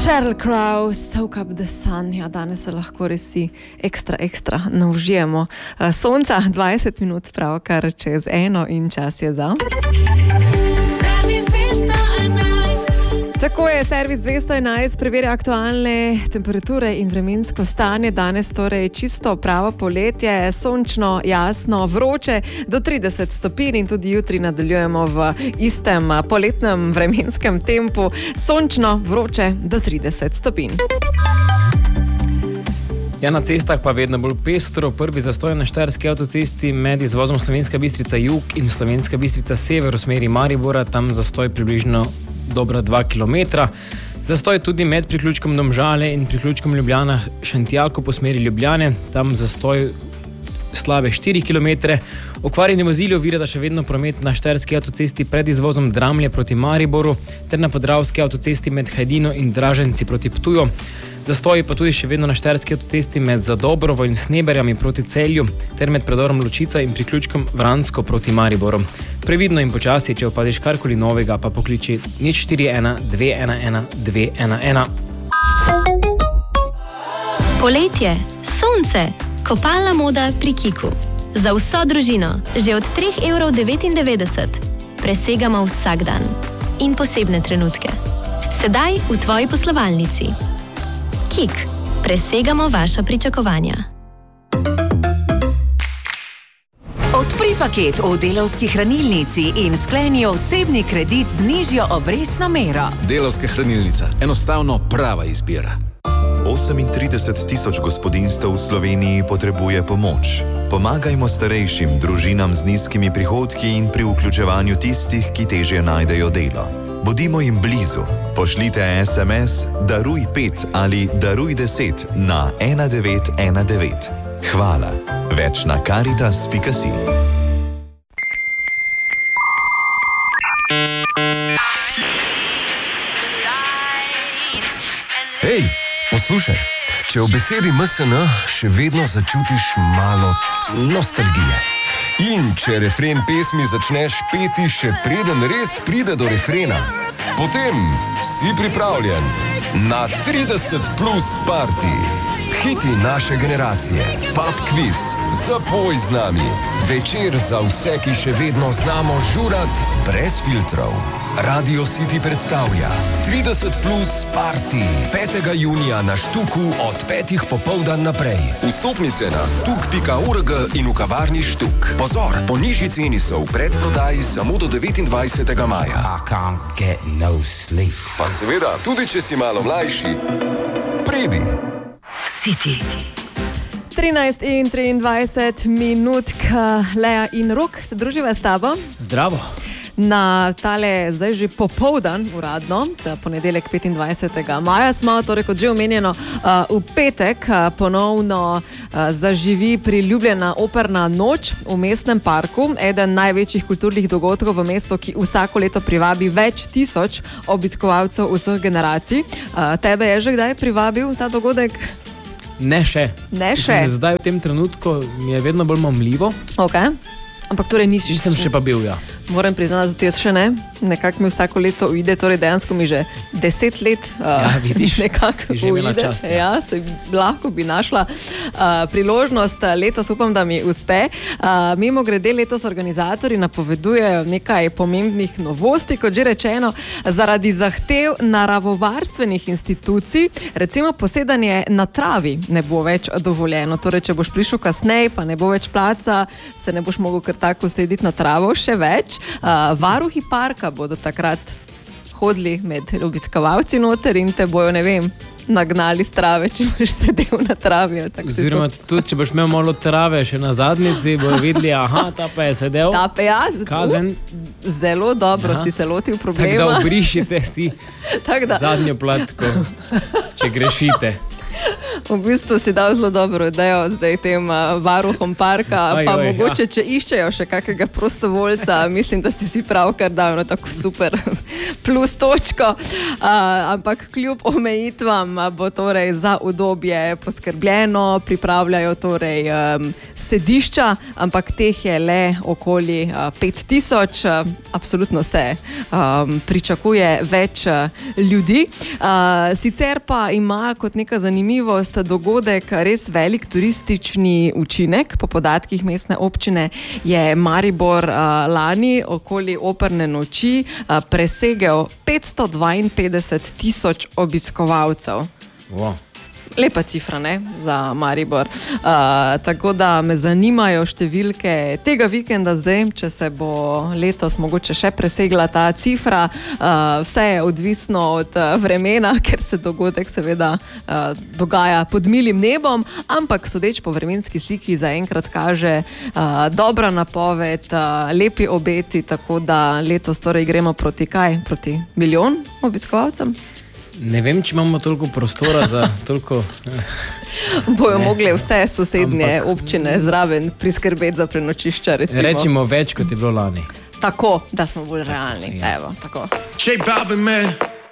Sheryl Crow, Soak Up the Sun. Ja, danes se lahko resi ekstra naužijemo. Sonca 20 minut pravkar čez 1 in čas je za... Tako je, servis 211 preverja aktualne temperature in vremensko stanje. Danes torej čisto pravo poletje, sončno, jasno, vroče do 30 stopinj in tudi jutri nadaljujemo v istem poletnem vremenskem tempu. Sončno, vroče do 30 stopinj. Ja, na cestah pa vedno bolj pestro. Prvi zastoj na štajerski avtocesti med izvozom Slovenska Bistrica jug in Slovenska Bistrica sever v smeri Maribora, tam zastoj približno dobra 2 km. Zastoj tudi med priključkom Domžale in priključkom Ljubljana Šentjako po smeri Ljubljane, tam zastoj slabe 4 km. Okvarjeni vozili ovirata še vedno promet na štajerski avtocesti pred izvozom Dramlje proti Mariboru ter na podravski avtocesti med Hajdino in Draženci proti Ptuju. Zastoji pa tudi še vedno na štajerski avtocesti med Zadobrovo in Sneberjami proti Celju ter med predorom Lučica in priključkom Vransko proti Mariboru. Previdno in počasi, če opadiš karkoli novega, pa pokliči 041 211 211. Poletje, sonce, kopalna moda pri Kiku. Za vso družino, že od 3,99 €. Presegamo vsak dan in posebne trenutke. Sedaj v tvoji poslovalnici. Kik, presegamo vaša pričakovanja. Odpri paket v Delavski hranilnici in skleni osebni kredit z nižjo obrestno mero. Delavska hranilnica, enostavno prava izbira. 38 tisoč gospodinjstev v Sloveniji potrebuje pomoč. Pomagajmo starejšim, družinam z nizkimi prihodki in pri vključevanju tistih, ki težje najdejo delo. Bodimo jim blizu. Pošljite SMS Daruj 5 ali Daruj 10 na 1919. Hvala. Več na Caritas.si. Hej, poslušaj, če v besedi MSN še vedno začutiš malo nostalgije. In če refren pesmi začneš peti še preden res pride do refrena, potem si pripravljen na 30 plus party. Hiti naše generacije, pub quiz, zapoj z nami, večer za vse, ki še vedno znamo žurat brez filtrov. Radio City predstavlja 30 plus party 5. junija na Štuku od 5. popoldan naprej. Vstopnice na stuk.org in v kavarni Štuk. Pozor, po nižji ceni so v predprodaji samo do 29. maja. I can't get no sleep. Pa seveda, tudi če si malo mlajši, pridi. City. 13 in 23 minut, Lea in Rok se druživa s tabo. Zdravo. Na tale zdaj že popoldan uradno, ponedeljek 25. maja smo, torej kot že omenjeno, v petek ponovno zaživi priljubljena operna noč v mestnem parku, eden največjih kulturnih dogodkov v mestu, ki vsako leto privabi več tisoč obiskovalcev vseh generacij. Tebe je že kdaj privabil ta dogodek? Ne še. Ne še? Zdaj v tem trenutku mi je vedno bolj mamljivo. Ok. Ampak torej nisi... Sem še pa bil, ja. Moram priznati, tudi jaz še ne. Nekako mi vsako leto uide, torej dejansko mi že 10 let vidiš, nekako uide. Čas, ja, se lahko bi našla priložnost. Letos upam, da mi uspe. Mimo grede letos organizatorji napovedujejo nekaj pomembnih novosti, kot že rečeno, zaradi zahtev naravovarstvenih institucij, recimo posedanje na travi ne bo več dovoljeno. Torej, če boš prišel kasneje, pa ne bo več placa, se ne boš mogel kar tako sediti na travo, še več. Varuhi parka bodo takrat hodili med obiskovalci noter in te bojo, ne vem, nagnali s trave, če boš sedel na travi. Oziroma tudi, če boš imel malo trave še na zadnjici, bojo videli, aha, ta pa je sedel. Ta pa ja, kazen. Zelo dobro si se lotil problema. Tako da obrišite si zadnjo platko, če grešite. V bistvu si dal zelo dobro idejo zdaj tem varuhom parka, pa mogoče, če iščejo še kakega prostovoljca, mislim, da si pravkar dal na tako super plus točko, ampak kljub omejitvam bo torej za udobje poskrbljeno, pripravljajo torej sedišča, ampak teh je le okoli 5000. Absolutno se pričakuje več ljudi. Sicer pa ima kot neka zanimivost dogodek res velik turistični učinek. Po podatkih mestne občine je Maribor lani okoli operne noči presegel 552 000 obiskovalcev. Wow. Lepa cifra, ne, za Maribor. Tako da me zanimajo številke tega vikenda zdaj, če se bo letos mogoče še presegla ta cifra. Vse je odvisno od vremena, ker se dogodek seveda dogaja pod milim nebom, ampak sodeč po vremenski sliki zaenkrat kaže dobra napoved, lepi obeti, tako da letos torej gremo proti kaj? Proti 1 milijon obiskovalcem? Ne vem, če imamo toliko prostora za toliko... Bojo mogli vse sosednje občine zraven priskrbeti za prenočišča, recimo. Rečimo več, kot je bilo lani. Tako, da smo bolj realni. Ja. Evo, tako. J Balvin, man.